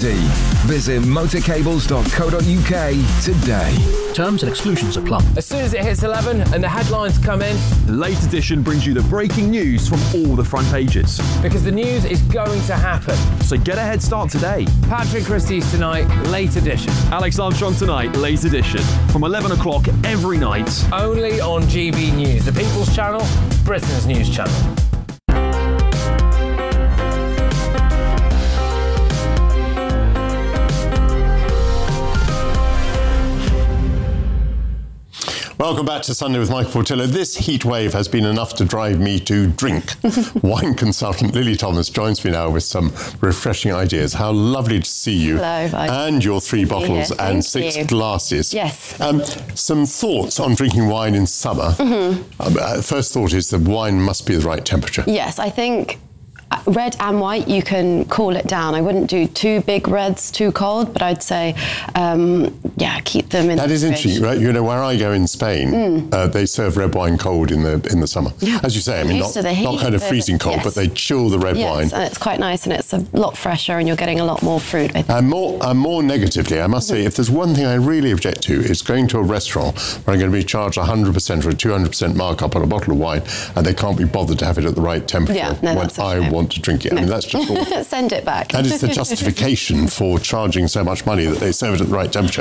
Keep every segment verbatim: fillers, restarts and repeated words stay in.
quality. Visit motorcables dot co dot uk today. Terms and exclusions apply. As soon as it hits eleven and the headlines come in, Late Edition brings you the breaking news from all the front pages. because the news is going to happen. So get a head start today. Patrick Christie's tonight, Late Edition. Alex Armstrong tonight, Late Edition. From eleven o'clock every night. Only on G B News, the People's Channel, Britain's news channel. Welcome back to Sunday with Michael Portillo. This heat wave has been enough to drive me to drink. Wine consultant Lily Thomas joins me now with some refreshing ideas. How lovely to see you. Hello. And your three bottles here. and Thank six you. glasses. Yes. Um, some thoughts on drinking wine in summer. Mm-hmm. Um, uh, first thought is the wine must be the right temperature. Yes, I think red and white, you can cool it down. I wouldn't do two big reds too cold, but I'd say, um, yeah, keep them in That the is fridge. interesting, right? You know, where I go in Spain, Mm. uh, they serve red wine cold in the in the summer. Yeah. As you say, I mean, Used not, to the heat, not kind of but- freezing cold, yes. but they chill the red Yes, wine. and it's quite nice, and it's a lot fresher, and you're getting a lot more fruit, I think. And more, and more negatively, I must say, if there's one thing I really object to, it's going to a restaurant where I'm going to be charged one hundred percent or a two hundred percent markup on a bottle of wine, and they can't be bothered to have it at the right temperature Yeah, no, when that's a I shame. want to drink it. I mean, that's just awful. Send it back. That is the justification for charging so much money, that they serve it at the right temperature.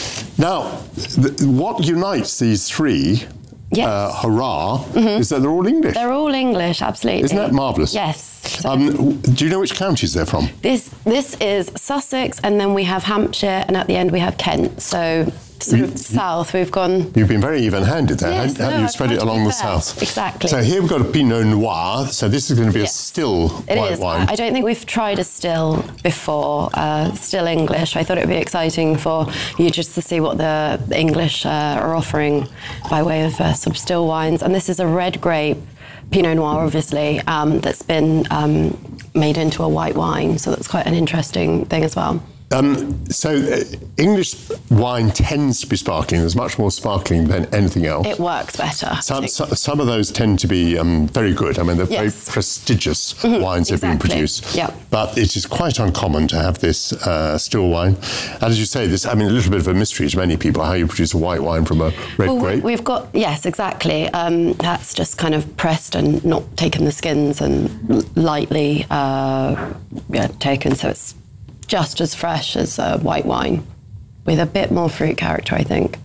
Now, th- what unites these three, Yes. uh, hurrah, is that they're all English. They're all English, absolutely. Isn't that marvellous? Yes. So Um, w- do you know which counties they're from? this this is Sussex, and then we have Hampshire, and at the end we have Kent. So sort You- of south, we've gone. You've been very even-handed there, Yes, haven't haven't no, you? I've Spread tried it to along be the fair. south. Exactly. So here we've got a Pinot Noir. So this is going to be Yes. a still It white is. wine. I don't think we've tried a still before, uh, still English. I thought it would be exciting for you just to see what the English uh, are offering by way of uh, some still wines. And this is a red grape Pinot Noir, obviously, um, that's been um, made into a white wine. So that's quite an interesting thing as well. Um, so uh, English wine tends to be sparkling. There's much more sparkling than anything else. It works better. I Some, think. so- some of those tend to be um, very good. I mean, they're Yes. very prestigious Mhm, wines that have been exactly. produced. Yeah. But it is quite uncommon to have this uh, still wine. And as you say, this, I mean, a little bit of a mystery to many people, how you produce a white wine from a red Well, we- grape. we've got, yes, exactly. Um, that's just kind of pressed and not taken the skins and l- lightly uh, yeah, taken. So it's just as fresh as uh, white wine with a bit more fruit character, I think.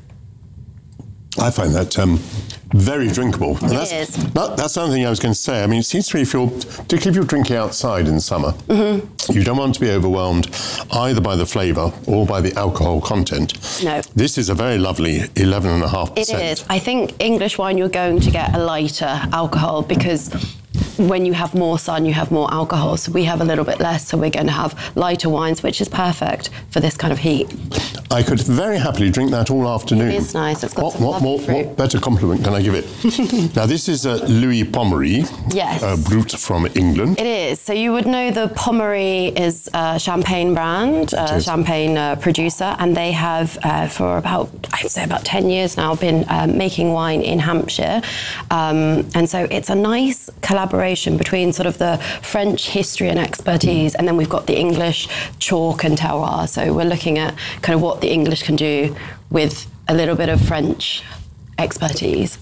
I find that um, very drinkable. And It that's, is. That, that's another thing I was going to say. I mean, it seems to me if you're, particularly if you're drinking outside in summer, Mm-hmm. you don't want to be overwhelmed either by the flavour or by the alcohol content. No. This is a very lovely eleven point five It percent. is. I think English wine, you're going to get a lighter alcohol because when you have more sun, you have more alcohol. So we have a little bit less. So we're going to have lighter wines, which is perfect for this kind of heat. I could very happily drink that all afternoon. It is nice. It's got what, some what, lovely more, fruit. what better compliment can I give it? Now, this is a Louis Pommery, Yes. uh, Brut from England. It is. So you would know the Pommery is a champagne brand, a is. champagne uh, producer, and they have uh, for about, I'd say about ten years now, been um, making wine in Hampshire. Um, and so it's a nice collaboration between sort of the French history and expertise, and then we've got the English chalk and terroir. So we're looking at kind of what the English can do with a little bit of French expertise.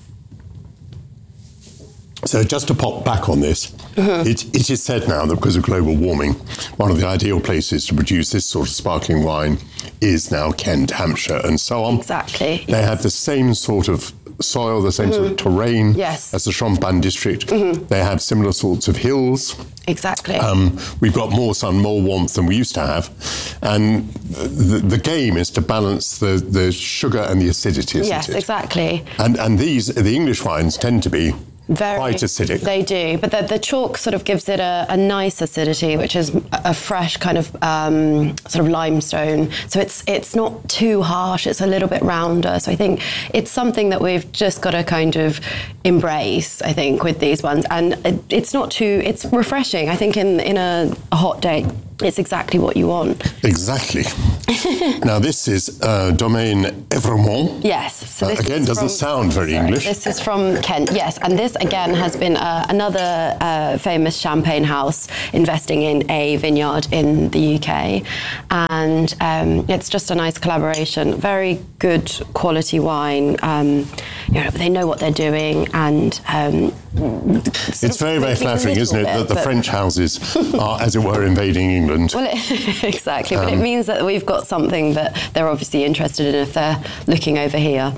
So just to pop back on this, Mm-hmm. it, it is said now that because of global warming, one of the ideal places to produce this sort of sparkling wine is now Kent, Hampshire, and so on. Exactly. They have the same sort of soil, the same sort of terrain Yes. as the Champagne district. They have similar sorts of hills. Exactly. Um, we've got more sun, more warmth than we used to have. And the, the game is to balance the, the sugar and the acidity, isn't yes, it? exactly. And, and these, the English wines tend to be Very, quite acidic. They do, but the, the chalk sort of gives it a, a nice acidity, which is a fresh kind of um, sort of limestone. So it's it's not too harsh. It's a little bit rounder. So I think it's something that we've just got to kind of embrace, I think, with these ones. And it, it's not too. It's refreshing. I think in in a, a hot day, it's exactly what you want. Exactly. Now, this is uh, Domaine Evremont. Yes. So uh, this again, is doesn't from, sound very sorry, English. This is from Kent, yes. And this, again, has been uh, another uh, famous champagne house investing in a vineyard in the U K. And um, it's just a nice collaboration. Very good quality wine. Um, you know, they know what they're doing. And um, it's very, very flattering, isn't it, bit, that the French houses are, as it were, invading England. Well, it, exactly. Um, but it means that we've got something that they're obviously interested in if they're looking over here.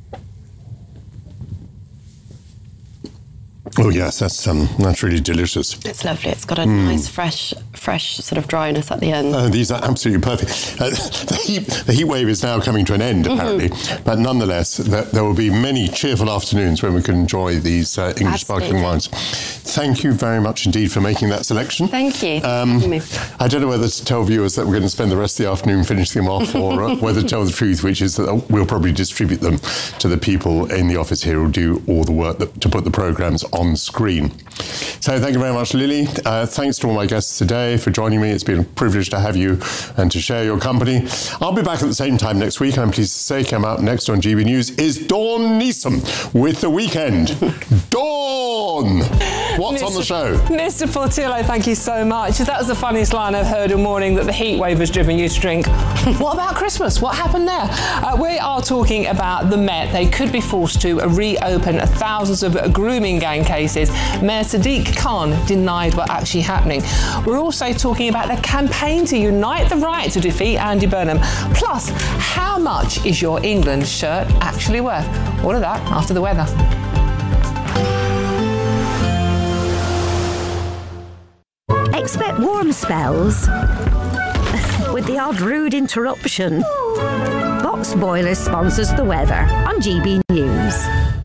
Oh yes, that's um, that's really delicious. It's lovely. It's got a mm. nice, fresh, fresh sort of dryness at the end. Uh, these are absolutely perfect. Uh, the, heat, the heat wave is now coming to an end, apparently, mm-hmm. but nonetheless, there, there will be many cheerful afternoons when we can enjoy these uh, English Absolutely. sparkling wines. Thank you very much indeed for making that selection. Thank you. Um, I don't know whether to tell viewers that we're going to spend the rest of the afternoon finishing them off, or uh, whether to tell the truth, which is that we'll probably distribute them to the people in the office here who do all the work that, to put the programmes on screen. So thank you very much, Lily. Uh, thanks to all my guests today for joining me. It's been a privilege to have you and to share your company. I'll be back at the same time next week. I'm pleased to say coming up next on G B News is Dawn Neeson with The Weekend. Dawn! What's Mister on the show? Mister Portillo, thank you so much. That was the funniest line I've heard all morning, that the heat wave has driven you to drink. What about Christmas? What happened there? Uh, we are talking about the Met. They could be forced to reopen thousands of grooming gang cases. Mayor Sadiq Khan denied what actually happening. We're also talking about the campaign to unite the right to defeat Andy Burnham. Plus, how much is your England shirt actually worth? All of that after the weather. Expect warm spells with the odd rude interruption. Box Boilers sponsors the weather on G B News.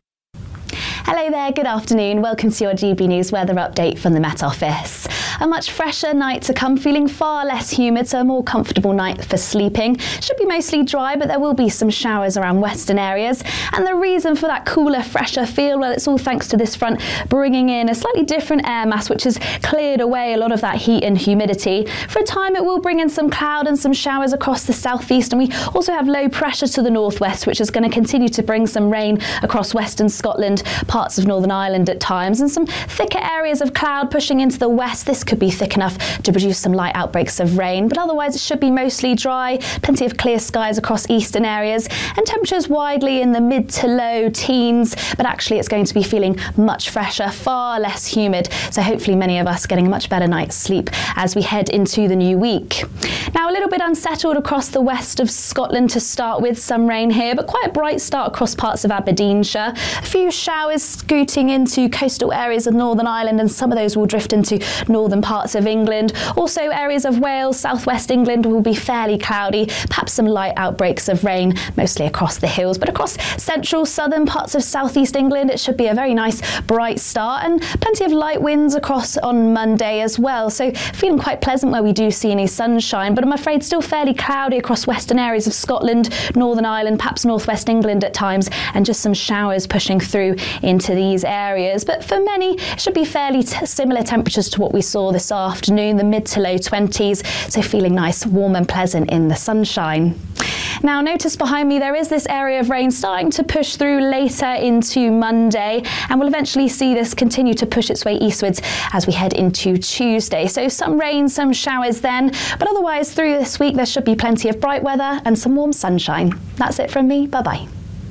Hello there, good afternoon. Welcome to your G B News weather update from the Met Office. A much fresher night to come, feeling far less humid, so a more comfortable night for sleeping. Should be mostly dry, but there will be some showers around western areas. And the reason for that cooler, fresher feel, well, it's all thanks to this front bringing in a slightly different air mass, which has cleared away a lot of that heat and humidity. For a time, it will bring in some cloud and some showers across the southeast, and we also have low pressure to the northwest, which is going to continue to bring some rain across western Scotland, parts of Northern Ireland at times, and some thicker areas of cloud pushing into the west. This could be thick enough to produce some light outbreaks of rain, but otherwise it should be mostly dry, plenty of clear skies across eastern areas, and temperatures widely in the mid to low teens, but actually it's going to be feeling much fresher, far less humid, so hopefully many of us getting a much better night's sleep as we head into the new week. Now, a little bit unsettled across the west of Scotland to start with, some rain here, but quite a bright start across parts of Aberdeenshire. A few showers scooting into coastal areas of Northern Ireland, and some of those will drift into northern parts of England. Also, areas of Wales, southwest England will be fairly cloudy, perhaps some light outbreaks of rain, mostly across the hills. But across central, southern parts of southeast England, it should be a very nice, bright start, and plenty of light winds across on Monday as well. So feeling quite pleasant where we do see any sunshine, but I'm afraid still fairly cloudy across western areas of Scotland, Northern Ireland, perhaps northwest England at times, and just some showers pushing through into these areas. But for many, it should be fairly t- similar temperatures to what we saw this afternoon, the mid to low twenties, so feeling nice, warm and pleasant in the sunshine. Now, notice behind me there is this area of rain starting to push through later into Monday, and we'll eventually see this continue to push its way eastwards as we head into Tuesday. So some rain, some showers then, but otherwise through this week there should be plenty of bright weather and some warm sunshine. That's it from me. Bye-bye.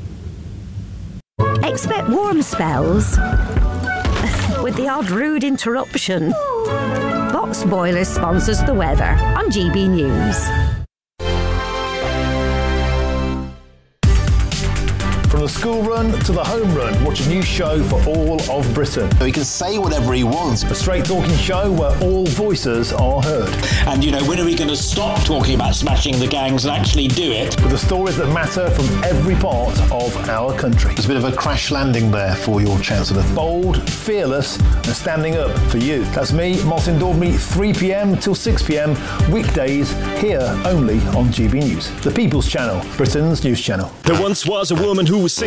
Expect warm spells with the odd rude interruption. Box Boilers sponsors the weather on G B News. From the school run to the home run, watch a new show for all of Britain. He can say whatever he wants. A straight talking show where all voices are heard. And, you know, when are we going to stop talking about smashing the gangs and actually do it? With the stories that matter from every part of our country. There's a bit of a crash landing there for your Chancellor. Bold, fearless and standing up for you. That's me, Martin Daubney, three p.m. till six p.m. weekdays, here only on G B News. The People's Channel, Britain's news channel. There once was a woman who was single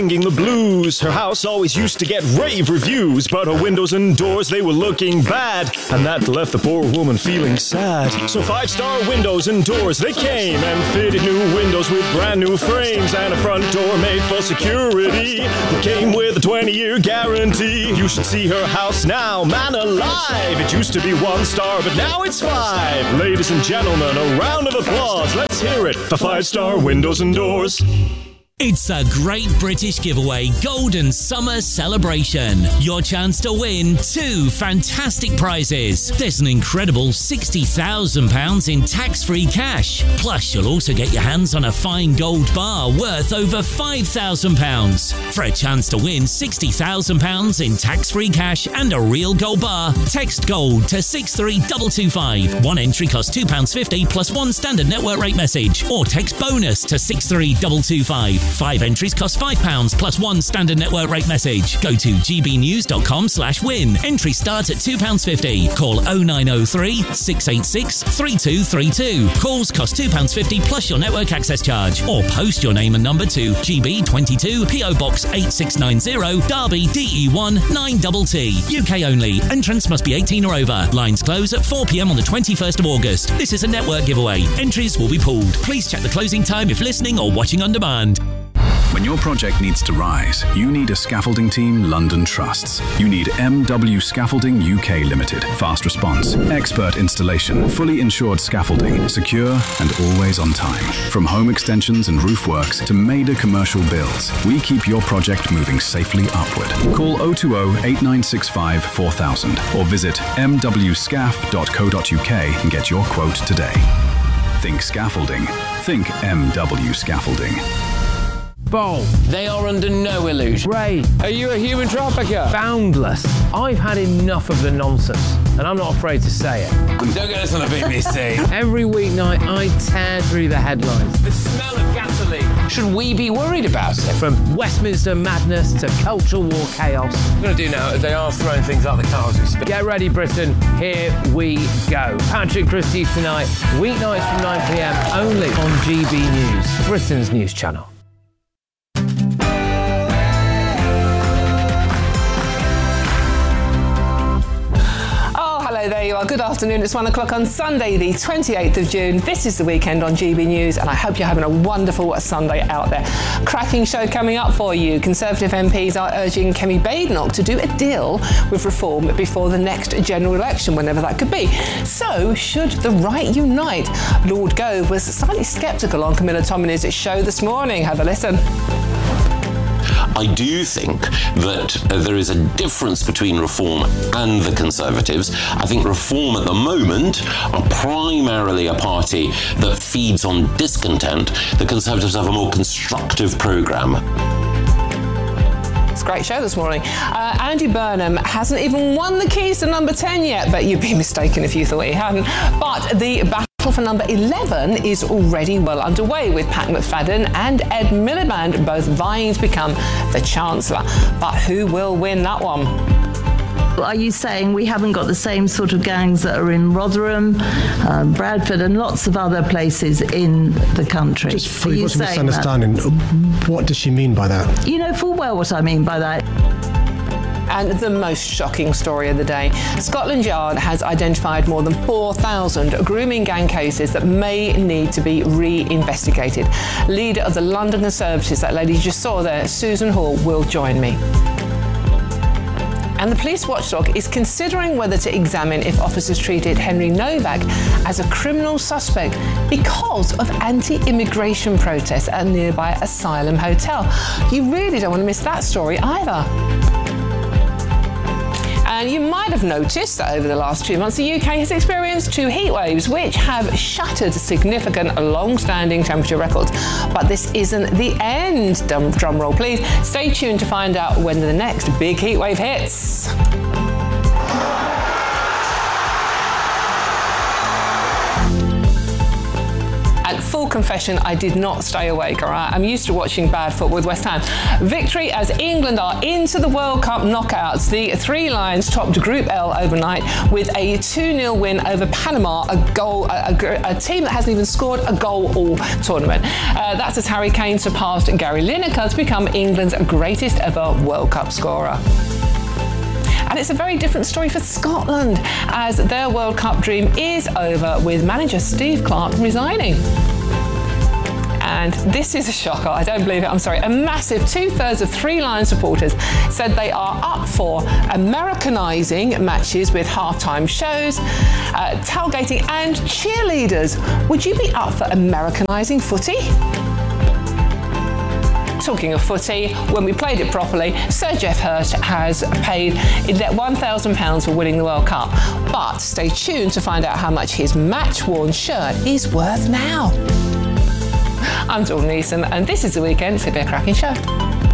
singing the blues. Her house always used to get rave reviews, but her windows and doors, they were looking bad, and that left the poor woman feeling sad. So Five Star Windows and Doors, they came and fitted new windows with brand new frames and a front door made for security that came with a twenty-year guarantee. You should see her house now, man alive. It used to be one star, but now it's five. Ladies and gentlemen, a round of applause. Let's hear it for Five Star Windows and Doors. It's a Great British Giveaway Golden Summer Celebration. Your chance to win two fantastic prizes. There's an incredible sixty thousand pounds in tax-free cash. Plus, you'll also get your hands on a fine gold bar worth over five thousand pounds. For a chance to win sixty thousand pounds in tax-free cash and a real gold bar, text GOLD to six three two two five. One entry costs two pounds fifty plus one standard network rate message. Or text BONUS to six three two two five. Five entries cost five pounds plus one standard network rate message. Go to gbnews.com slash win. Entry starts at two pounds fifty. Call oh nine oh three, six eight six, three two three two. Calls cost two pounds fifty plus your network access charge. Or post your name and number to G B twenty-two P O Box eight six nine zero, Derby D E one nine T T. U K only. Entrance must be eighteen or over. Lines close at four p m on the twenty-first of August. This is a network giveaway. Entries will be pooled. Please check the closing time if listening or watching on demand. When your project needs to rise, you need a scaffolding team London trusts. You need M W Scaffolding U K Limited. Fast response, expert installation, fully insured scaffolding, secure and always on time. From home extensions and roof works to major commercial builds, we keep your project moving safely upward. Call oh two oh, eight nine six five, four thousand or visit m w scaff dot co dot u k and get your quote today. Think scaffolding. Think M W Scaffolding. Bowl. They are under no illusion. Ray. Are you a human trafficker? Boundless. I've had enough of the nonsense, and I'm not afraid to say it. Don't get us on the B B C. Every weeknight, I tear through the headlines. The smell of gasoline. Should we be worried about it? From Westminster madness to cultural war chaos. What I'm going to do now is they are throwing things out the car as we speak. Get ready, Britain. Here we go. Patrick Christie's tonight, weeknights from nine p m, only on G B News, Britain's news channel. There you are. Good afternoon. It's one o'clock on Sunday, the twenty-eighth of June. This is the weekend on G B News, and I hope you're having a wonderful Sunday out there. Cracking show coming up for you. Conservative M Ps are urging Kemi Badenoch to do a deal with Reform before the next general election, whenever that could be. So, should the right unite? Lord Gove was slightly sceptical on Camilla Tominey's show this morning. Have a listen. I do think that uh, there is a difference between Reform and the Conservatives. I think Reform at the moment are primarily a party that feeds on discontent. The Conservatives have a more constructive programme. It's a great show this morning. Uh, Andy Burnham hasn't even won the keys to number ten yet, but you'd be mistaken if you thought he hadn't. But the battle for number eleven is already well underway, with Pat McFadden and Ed Miliband both vying to become the Chancellor. But who will win that one? Are you saying we haven't got the same sort of gangs that are in Rotherham, um, Bradford and lots of other places in the country? Just for you misunderstanding, that? What does she mean by that? You know full well what I mean by that. And the most shocking story of the day. Scotland Yard has identified more than four thousand grooming gang cases that may need to be re-investigated. Leader of the London Conservatives, that lady you just saw there, Susan Hall, will join me. And the police watchdog is considering whether to examine if officers treated Henry Novak as a criminal suspect because of anti-immigration protests at a nearby asylum hotel. You really don't want to miss that story either. And you might have noticed that over the last few months, the U K has experienced two heat waves, which have shattered significant long-standing temperature records. But this isn't the end. Drum, drum roll, please. Stay tuned to find out when the next big heat wave hits. At full confession, I did not stay awake, all right? I'm used to watching bad football with West Ham. Victory as England are into the World Cup knockouts. The Three Lions topped Group L overnight with a two nil win over Panama, a goal, a, a, a team that hasn't even scored a goal all tournament. Uh, that's as Harry Kane surpassed Gary Lineker to become England's greatest ever World Cup scorer. And it's a very different story for Scotland, as their World Cup dream is over with manager Steve Clarke resigning. And this is a shocker, I don't believe it, I'm sorry. A massive two-thirds of Three Lions supporters said they are up for Americanising matches with halftime shows, uh, tailgating and cheerleaders. Would you be up for Americanising footy? Talking of footy, when we played it properly, Sir Geoff Hurst has paid one thousand pounds for winning the World Cup. But stay tuned to find out how much his match-worn shirt is worth now. I'm Dawn Neeson, and this is The Weekend. It's going to be a cracking show.